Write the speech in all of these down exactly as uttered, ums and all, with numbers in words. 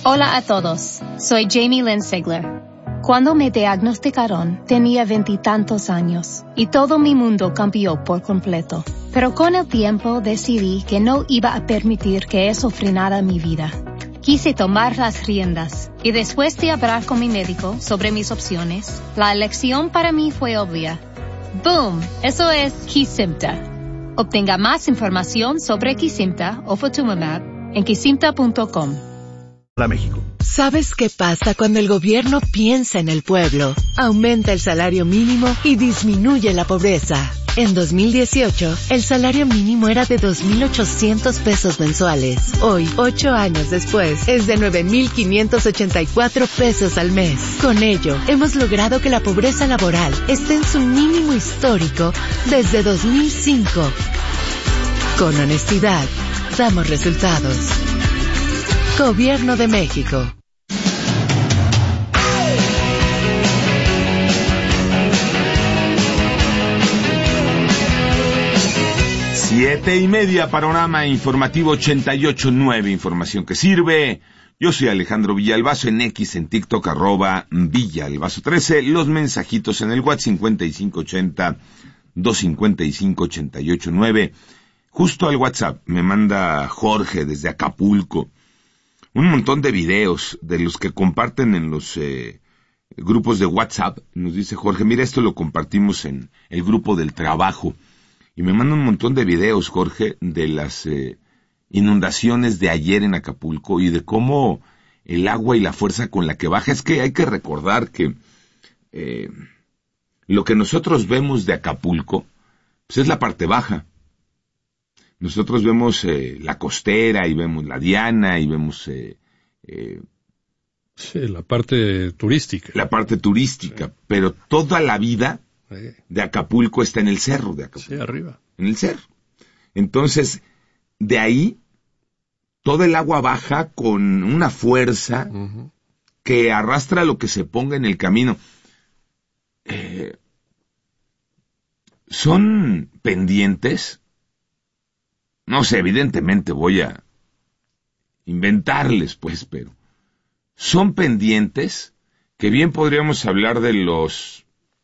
Hola a todos, soy Jamie Lynn Sigler. Cuando me diagnosticaron, tenía veintitantos años y todo mi mundo cambió por completo. Pero con el tiempo decidí que no iba a permitir que eso frenara mi vida. Quise tomar las riendas y después de hablar con mi médico sobre mis opciones, la elección para mí fue obvia. ¡Boom! Eso es Kesimpta. Obtenga más información sobre Kesimpta o Ofatumumab en kesimpta punto com. Para México. ¿Sabes qué pasa cuando el gobierno piensa en el pueblo? Aumenta el salario mínimo y disminuye la pobreza. En dos mil dieciocho, el salario mínimo era de dos mil ochocientos pesos mensuales. Hoy, ocho años después, es de nueve mil quinientos ochenta y cuatro pesos al mes. Con ello, hemos logrado que la pobreza laboral esté en su mínimo histórico desde dos mil cinco. Con honestidad, damos resultados. Gobierno de México. Siete y media, panorama informativo ochenta y ocho punto nueve, información que sirve. Yo soy Alejandro Villalbazo, en X, en TikTok, arroba Villalbazo trece, los mensajitos en el WhatsApp cincuenta y cinco ochenta, doscientos cincuenta y cinco, ochenta y ocho nueve. Justo al WhatsApp me manda Jorge desde Acapulco un montón de videos de los que comparten en los eh, grupos de WhatsApp. Nos dice Jorge, mira, esto lo compartimos en el grupo del trabajo. Y me manda un montón de videos, Jorge, de las eh, inundaciones de ayer en Acapulco y de cómo el agua y la fuerza con la que baja. Es que hay que recordar que eh, lo que nosotros vemos de Acapulco pues es la parte baja. Nosotros vemos eh, la costera y vemos la Diana y vemos eh, eh, sí, la parte turística. La parte turística, sí. Pero toda la vida de Acapulco está en el cerro de Acapulco. Sí, arriba. En el cerro. Entonces, de ahí, todo el agua baja con una fuerza uh-huh. que arrastra lo que se ponga en el camino. Eh, son pendientes. No sé, evidentemente voy a inventarles, pues, pero son pendientes que bien podríamos hablar de los...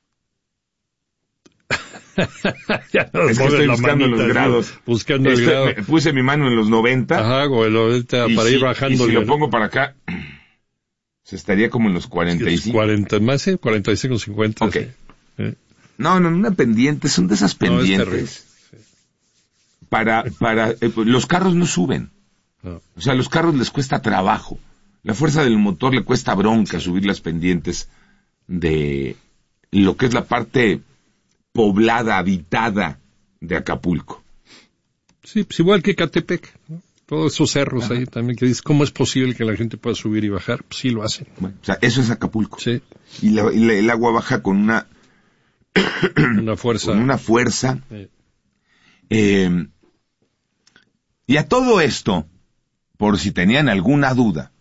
ya nos es que estoy buscando manita, los grados. Buscando estoy, el grado. Me puse mi mano en los noventa. Ajá, o el noventa para si, ir bajando. Y si lo pongo para acá, se estaría como en los cuarenta y cinco. cuarenta, más, ¿sí? cuarenta y cinco, cincuenta. Ok. Sí. ¿Eh? No, no, una pendiente, son de esas pendientes. No, es sí. Para, para, eh, los carros no suben. No. O sea, a los carros les cuesta trabajo. La fuerza del motor le cuesta bronca subir las pendientes de lo que es la parte poblada, habitada de Acapulco. Sí, pues igual que Catepec, ¿no? Todos esos cerros Ajá. ahí también, que dices, ¿cómo es posible que la gente pueda subir y bajar? Pues sí lo hacen. Bueno, o sea, eso es Acapulco. Sí. Y, la, y la, el agua baja con una... una fuerza. Con una fuerza. Sí. Eh, y a todo esto, por si tenían alguna duda,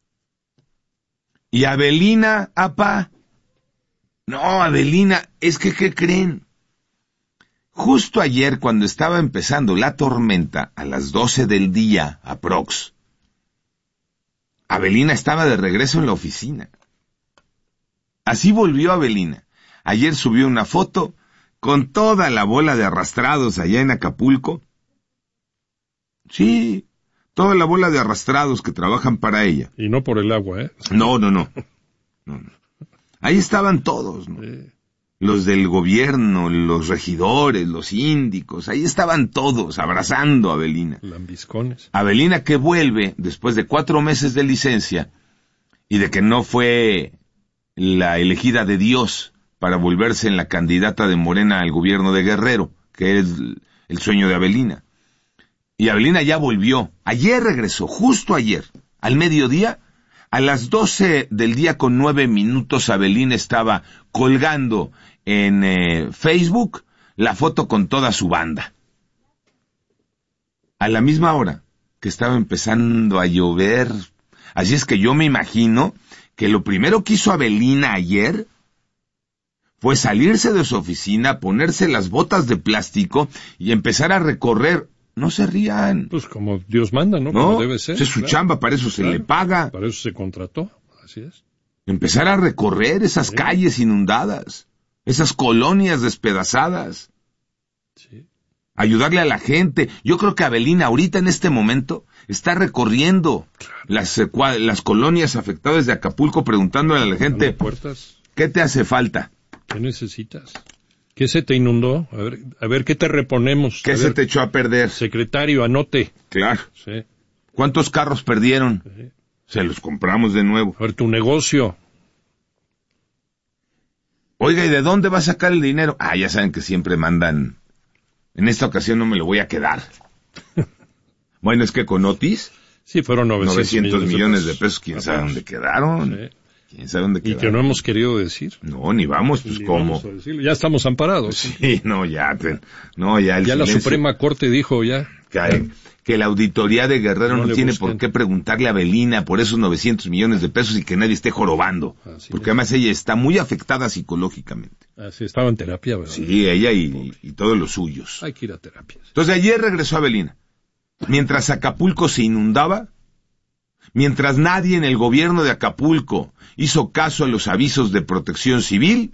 ¿y Avelina, apá? No, Avelina, es que, ¿qué creen? Justo ayer, cuando estaba empezando la tormenta, a las doce del día, aprox, Avelina estaba de regreso en la oficina. Así volvió Avelina. Ayer subió una foto con toda la bola de arrastrados allá en Acapulco. Sí, toda la bola de arrastrados que trabajan para ella. Y no por el agua, ¿eh? No, no, no. no, no. Ahí estaban todos, ¿no? Sí. Los del gobierno, los regidores, los síndicos, ahí estaban todos abrazando a Avelina. Lambiscones. Avelina que vuelve después de cuatro meses de licencia y de que no fue la elegida de Dios para volverse en la candidata de Morena al gobierno de Guerrero, que es el sueño de Avelina. Y Avelina ya volvió. Ayer regresó, justo ayer, al mediodía. A las doce del día con nueve minutos, Avelina estaba colgando en eh, Facebook la foto con toda su banda. A la misma hora que estaba empezando a llover. Así es que yo me imagino que lo primero que hizo Avelina ayer fue salirse de su oficina, ponerse las botas de plástico y empezar a recorrer no se rían. Pues como Dios manda, ¿no? No, como debe ser. es su claro. chamba, para eso se Claro. le paga. Para eso se contrató, así es. Empezar a recorrer esas Sí. calles inundadas, esas colonias despedazadas. Sí. Ayudarle a la gente. Yo creo que Avelina ahorita en este momento está recorriendo Claro. las, eh, cua- las colonias afectadas de Acapulco preguntándole a la gente, Tocando puertas. ¿qué te hace falta? ¿Qué necesitas? ¿Qué se te inundó? A ver, a ver ¿qué te reponemos? ¿Qué A se ver, te echó a perder? secretario, anote. Claro. Sí. ¿Cuántos carros perdieron? Sí. Se los compramos de nuevo. A ver, tu negocio. Oiga, ¿y de dónde va a sacar el dinero? Ah, ya saben que siempre mandan. En esta ocasión no me lo voy a quedar. Bueno, es que con Otis, Sí, fueron novecientos, novecientos millones de pesos. pesos, quién sabe Apenas. dónde quedaron. Sí. Quién sabe dónde Y quedaron. que no hemos querido decir. No, ni vamos, pues Ni cómo. vamos a decirlo. Ya estamos amparados. Sí, no, ya, te- no, ya el Ya la silencio, Suprema Corte dijo ya. Que, que la auditoría de Guerrero No no, le tiene busquen. por qué preguntarle a Avelina por esos novecientos millones de pesos y que nadie esté jorobando. Así Porque es. además ella está muy afectada psicológicamente. Así estaba en terapia, ¿verdad? Sí, ella y, y todos los suyos. Hay que ir a terapia. Entonces ayer regresó Avelina. Mientras Acapulco se inundaba, mientras nadie en el gobierno de Acapulco hizo caso a los avisos de Protección Civil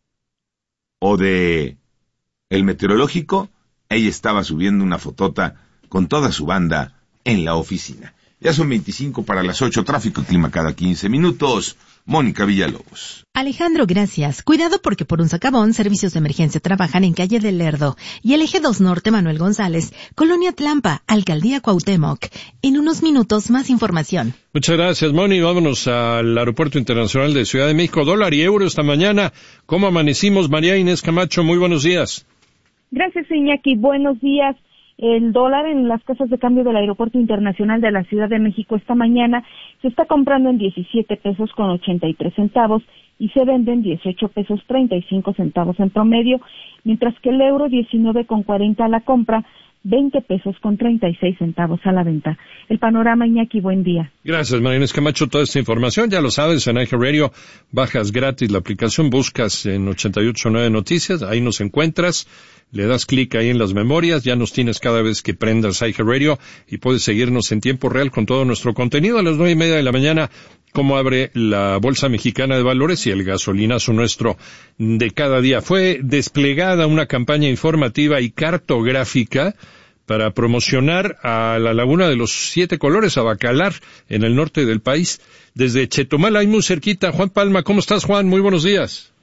o de el meteorológico, ella estaba subiendo una fotota con toda su banda en la oficina. Ya son veinticinco para las ocho, tráfico y clima cada quince minutos. Mónica Villalobos. Alejandro, gracias. Cuidado porque por un socavón, servicios de emergencia trabajan en calle del Lerdo y el eje dos Norte Manuel González, Colonia Tlampa, Alcaldía Cuauhtémoc. En unos minutos más información. Muchas gracias, Moni. Vámonos al Aeropuerto Internacional de Ciudad de México. Dólar y euro esta mañana. ¿Cómo amanecimos? María Inés Camacho, muy buenos días. Gracias, Iñaki. Buenos días. El dólar en las casas de cambio del Aeropuerto Internacional de la Ciudad de México esta mañana se está comprando en diecisiete pesos con ochenta y tres centavos y se vende en dieciocho pesos treinta y cinco centavos en promedio, mientras que el euro diecinueve con cuarenta a la compra, veinte pesos con treinta y seis centavos a la venta. El panorama, Iñaki, buen día. Gracias, María Inés Camacho. Toda esta información, ya lo sabes, en iHeartRadio, bajas gratis la aplicación, buscas en ochenta y ocho punto nueve Noticias, ahí nos encuentras. Le das clic ahí en las memorias, ya nos tienes cada vez que prendas iHeartRadio y puedes seguirnos en tiempo real con todo nuestro contenido. A las nueve y media de la mañana, cómo abre la Bolsa Mexicana de Valores y el gasolinazo nuestro de cada día. Fue desplegada una campaña informativa y cartográfica para promocionar a la Laguna de los Siete Colores, a Bacalar, en el norte del país. Desde Chetumal, ahí muy cerquita. Juan Palma, ¿cómo estás, Juan? Muy buenos días.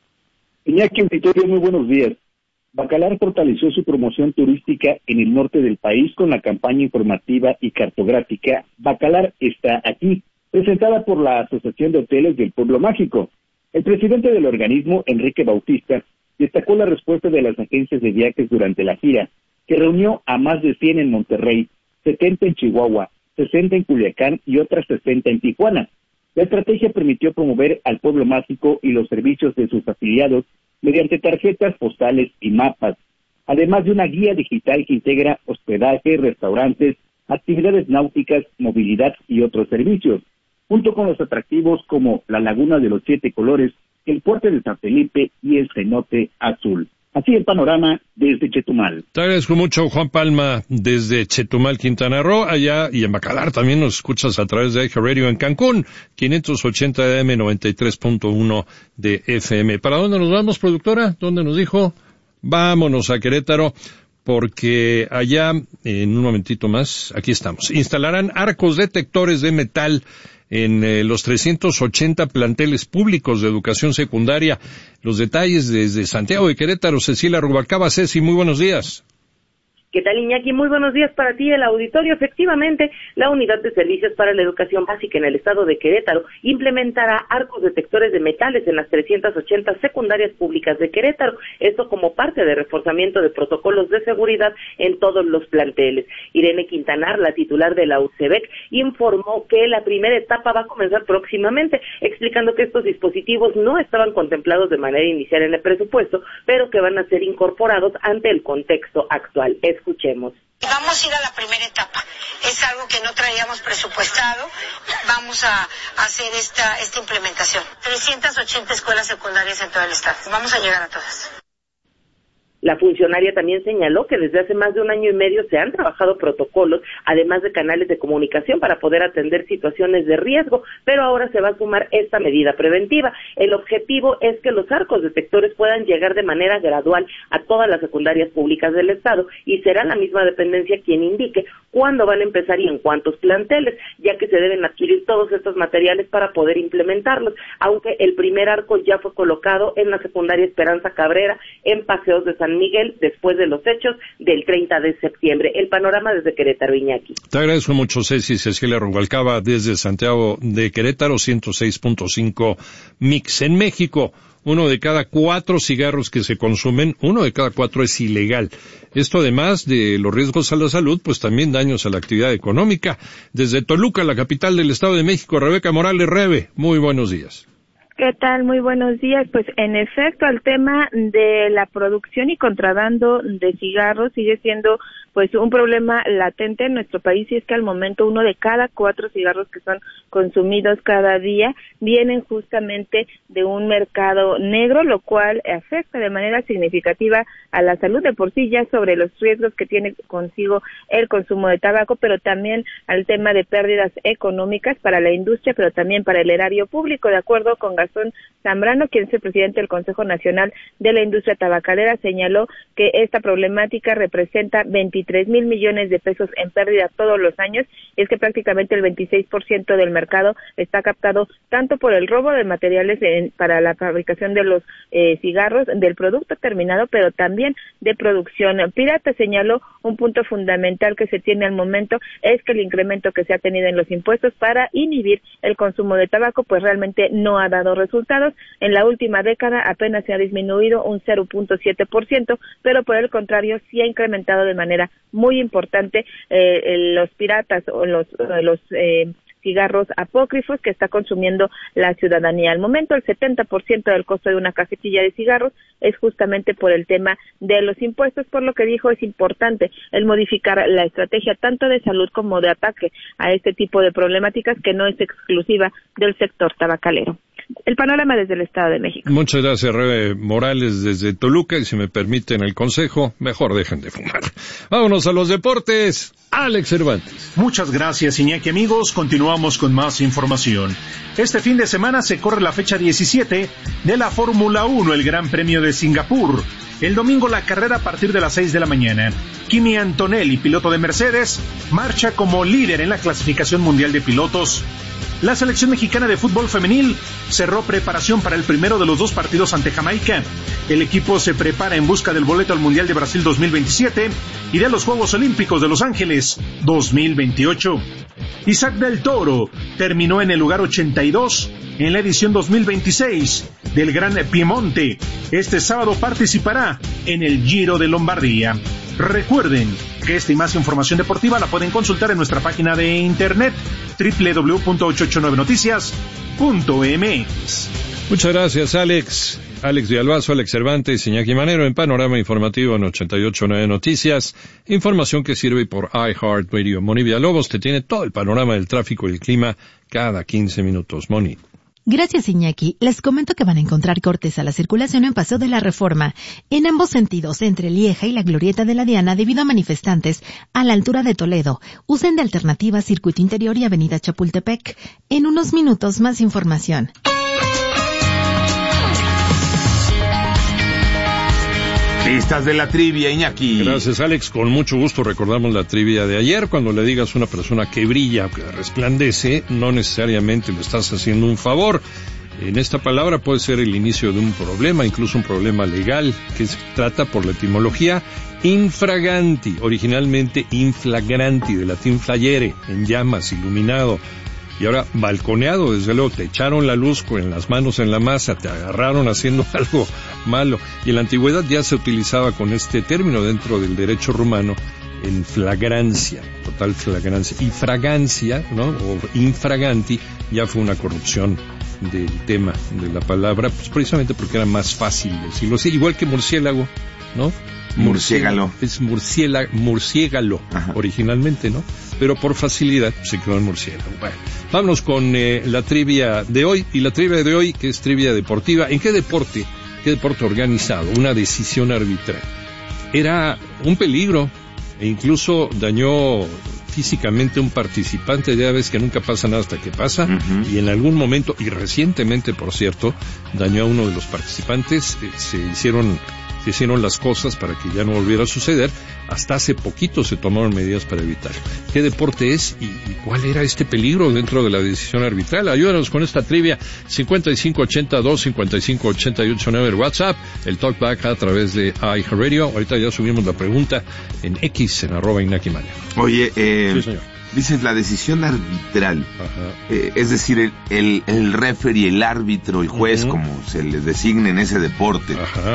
Iñaki, auditorio, muy buenos días. Bacalar fortaleció su promoción turística en el norte del país con la campaña informativa y cartográfica Bacalar está aquí, presentada por la Asociación de Hoteles del Pueblo Mágico. El presidente del organismo, Enrique Bautista, destacó la respuesta de las agencias de viajes durante la gira, que reunió a más de cien en Monterrey, setenta en Chihuahua, sesenta en Culiacán y otras sesenta en Tijuana. La estrategia permitió promover al Pueblo Mágico y los servicios de sus afiliados mediante tarjetas postales y mapas, además de una guía digital que integra hospedaje, restaurantes, actividades náuticas, movilidad y otros servicios, junto con los atractivos como la Laguna de los Siete Colores, el Puerto de San Felipe y el Cenote Azul. Así el panorama desde Chetumal. Te agradezco mucho, Juan Palma, desde Chetumal, Quintana Roo, allá, y en Bacalar también nos escuchas a través de iHeartRadio en Cancún, quinientos ochenta de A M, noventa y tres punto uno de F M. ¿Para dónde nos vamos, productora? ¿Dónde nos dijo? Vámonos a Querétaro, porque allá, en un momentito más, aquí estamos. Instalarán arcos detectores de metal en eh, los trescientos ochenta planteles públicos de educación secundaria. Los detalles desde Santiago de Querétaro, Cecilia Rubalcaba. Ceci, muy buenos días. ¿Qué tal, Iñaki? Muy buenos días para ti, el auditorio. Efectivamente, la Unidad de Servicios para la Educación Básica en el estado de Querétaro implementará arcos detectores de metales en las trescientas ochenta secundarias públicas de Querétaro, esto como parte de reforzamiento de protocolos de seguridad en todos los planteles. Irene Quintanar, la titular de la U C E B C, informó que la primera etapa va a comenzar próximamente, explicando que estos dispositivos no estaban contemplados de manera inicial en el presupuesto, pero que van a ser incorporados ante el contexto actual. Escuchemos. Vamos a ir a la primera etapa. Es algo que no traíamos presupuestado. Vamos a hacer esta, esta implementación. trescientas ochenta escuelas secundarias en todo el estado. Vamos a llegar a todas. La funcionaria también señaló que desde hace más de un año y medio se han trabajado protocolos, además de canales de comunicación para poder atender situaciones de riesgo, pero ahora se va a sumar esta medida preventiva. El objetivo es que los arcos detectores puedan llegar de manera gradual a todas las secundarias públicas del Estado y será la misma dependencia quien indique cuándo van a empezar y en cuántos planteles, ya que se deben adquirir todos estos materiales para poder implementarlos, aunque el primer arco ya fue colocado en la secundaria Esperanza Cabrera, en Paseos de San Miguel, después de los hechos del treinta de septiembre. El panorama desde Querétaro, Iñaki. Te agradezco mucho, Ceci. Cecilia Rubalcaba desde Santiago de Querétaro, ciento seis punto cinco Mix. En México, uno de cada cuatro cigarros que se consumen, uno de cada cuatro es ilegal. Esto, además de los riesgos a la salud, pues también daños a la actividad económica. Desde Toluca, la capital del Estado de México, Rebeca Morales. Rebe, muy buenos días. ¿Qué tal? Muy buenos días. Pues en efecto, el tema de la producción y contrabando de cigarros sigue siendo pues un problema latente en nuestro país, y es que al momento uno de cada cuatro cigarros que son consumidos cada día vienen justamente de un mercado negro, lo cual afecta de manera significativa a la salud de por sí, ya sobre los riesgos que tiene consigo el consumo de tabaco, pero también al tema de pérdidas económicas para la industria, pero también para el erario público. De acuerdo con Gastón Zambrano, quien es el presidente del Consejo Nacional de la Industria Tabacalera, señaló que esta problemática representa veintitrés mil millones de pesos en pérdida todos los años. Es que prácticamente el veintiséis por ciento del mercado está captado tanto por el robo de materiales en, para la fabricación de los eh, cigarros, del producto terminado, pero también de producción pirata. Señaló un punto fundamental que se tiene al momento es que el incremento que se ha tenido en los impuestos para inhibir el consumo de tabaco pues realmente no ha dado resultados. En la última década apenas se ha disminuido un cero punto siete por ciento, pero por el contrario sí ha incrementado de manera muy importante eh, los piratas o los, los eh, cigarros apócrifos que está consumiendo la ciudadanía. Al momento, el setenta por ciento del costo de una cajetilla de cigarros es justamente por el tema de los impuestos, por lo que dijo es importante el modificar la estrategia tanto de salud como de ataque a este tipo de problemáticas que no es exclusiva del sector tabacalero. El panorama desde el Estado de México. Muchas gracias, Rebe Morales, desde Toluca, y si me permiten el consejo, mejor dejen de fumar. Vámonos a los deportes. Alex Cervantes. Muchas gracias, Iñaki. Amigos, continuamos con más información. Este fin de semana se corre la fecha diecisiete de la Fórmula uno, el Gran Premio de Singapur. El domingo la carrera a partir de las seis de la mañana. Kimi Antonelli, piloto de Mercedes, marcha como líder en la clasificación mundial de pilotos. La selección mexicana de fútbol femenil cerró preparación para el primero de los dos partidos ante Jamaica. El equipo se prepara en busca del boleto al Mundial de Brasil dos mil veintisiete y de los Juegos Olímpicos de Los Ángeles dos mil veintiocho. Isaac del Toro terminó en el lugar ochenta y dos en la edición dos mil veintiséis del Gran Piemonte. Este sábado participará en el Giro de Lombardía. Recuerden que esta y más información deportiva la pueden consultar en nuestra página de internet doble u doble u doble u punto ochocientos ochenta y nueve noticias punto m x. Muchas gracias, Alex. Alex Villalbazo, Alex Cervantes, Iñaki Manero en Panorama Informativo en ochenta y ocho punto nueve Noticias. Información que sirve por iHeartRadio. Moni Villalobos te tiene todo el panorama del tráfico y el clima cada quince minutos. Moni. Gracias, Iñaki. Les comento que van a encontrar cortes a la circulación en Paseo de la Reforma, en ambos sentidos, entre Lieja y la Glorieta de la Diana, debido a manifestantes a la altura de Toledo. Usen de alternativa Circuito Interior y Avenida Chapultepec. En unos minutos, más información. Listas de la trivia, Iñaki. Gracias, Alex. Con mucho gusto recordamos la trivia de ayer. Cuando le digas a una persona que brilla o que resplandece, no necesariamente le estás haciendo un favor. En esta palabra puede ser el inicio de un problema, incluso un problema legal, que se trata por la etimología infraganti, originalmente inflagranti, de latín flayere, en llamas, iluminado. Y ahora, balconeado, desde luego, te echaron la luz con las manos en la masa, te agarraron haciendo algo malo. Y en la antigüedad ya se utilizaba con este término dentro del derecho romano, en flagrancia, total flagrancia. Y fragancia, ¿no? O infraganti, ya fue una corrupción del tema de la palabra, pues precisamente porque era más fácil decirlo así, igual que murciélago, ¿no? Murciégalo. Es murciélago, murciégalo, originalmente, ¿no? Pero por facilidad se quedó en murciélago. Bueno, vámonos con eh, la trivia de hoy, y la trivia de hoy, que es trivia deportiva. ¿En qué deporte, qué deporte organizado, una decisión arbitral, era un peligro e incluso dañó físicamente un participante. Ya ves que nunca pasa nada hasta que pasa, uh-huh. y en algún momento, y recientemente por cierto, dañó a uno de los participantes. eh, se hicieron se hicieron las cosas para que ya no volviera a suceder. Hasta hace poquito se tomaron medidas para evitarlo. ¿Qué deporte es y, y cuál era este peligro dentro de la decisión arbitral? Ayúdanos con esta trivia. cincuenta y cinco ochenta y dos, cincuenta y cinco ochenta y ocho nueve el WhatsApp, el Talkback a través de iHeartRadio. Ahorita ya subimos la pregunta en X, en arroba Iñaki Manero. Oye, eh... Sí, señor. Dices la decisión arbitral, eh, es decir, el, el, el referee, el árbitro, el juez, uh-huh. como se le designe en ese deporte, Ajá.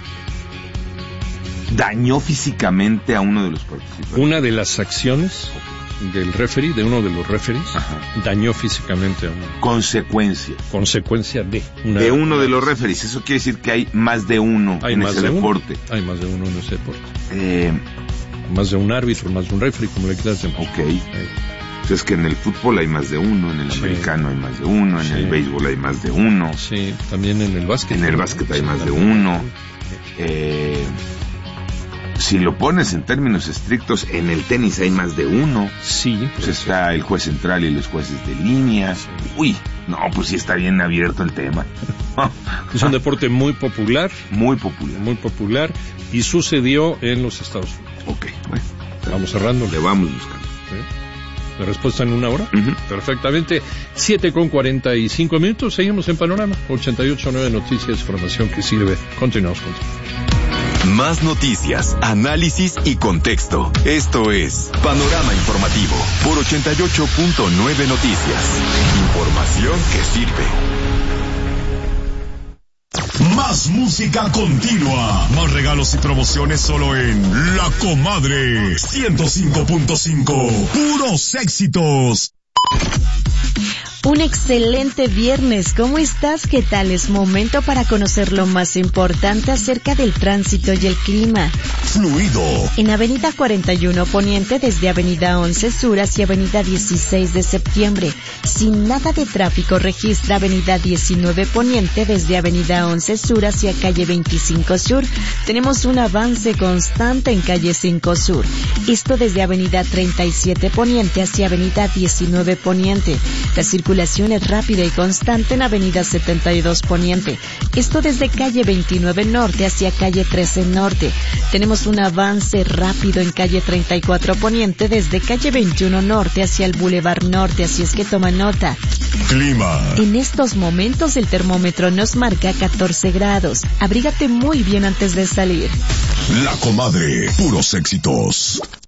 dañó físicamente a uno de los participantes. Una de las acciones del referee, de uno de los referees, Ajá. dañó físicamente a uno. Consecuencia. Consecuencia de una de uno de los referees. Eso quiere decir que hay más de uno hay en más ese de deporte. Uno. Hay más de uno en ese deporte. Eh, más de un árbitro, más de un referee, como le quieras llamar. Ok. Eh. Pues es que en el fútbol hay más de uno, en el sí. americano hay más de uno, en sí. el béisbol hay más de uno. Sí, también en el básquet. En el básquet hay más de uno. Eh... Si lo pones en términos estrictos, en el tenis hay más de uno. Sí. Pues está el juez central y los jueces de línea. Sí. Uy, no, pues sí está bien abierto el tema. Es un deporte muy popular. Muy popular. Muy popular. Y sucedió en los Estados Unidos. Ok, bueno. Vamos cerrando. Le vamos buscando. ¿Sí? ¿La respuesta en una hora? Uh-huh. Perfectamente. siete con cuarenta y cinco minutos. Seguimos en Panorama. ochenta y ocho nueve Noticias, información que sirve. Continuamos contigo. Más noticias, análisis y contexto. Esto es Panorama Informativo por ochenta y ocho punto nueve Noticias. Información que sirve. Más música continua. Más regalos y promociones solo en La Comadre. ciento cinco punto cinco. Puros éxitos. Un excelente viernes. ¿Cómo estás? ¿Qué tal? Es momento para conocer lo más importante acerca del tránsito y el clima. Fluido. En Avenida cuarenta y uno Poniente, desde Avenida once Sur hacia Avenida dieciséis de septiembre. Sin nada de tráfico, registra Avenida diecinueve Poniente, desde Avenida once Sur hacia Calle veinticinco Sur. Tenemos un avance constante en Calle cinco Sur. Esto desde Avenida treinta y siete Poniente hacia Avenida diecinueve Poniente. La circulación es rápida y constante en Avenida setenta y dos Poniente. Esto desde Calle veintinueve Norte hacia Calle trece Norte. Tenemos un avance rápido en Calle treinta y cuatro Poniente desde Calle veintiuno Norte hacia el Boulevard Norte, así es que toma nota. Clima. En estos momentos el termómetro nos marca catorce grados. Abrígate muy bien antes de salir. La Comadre, puros éxitos.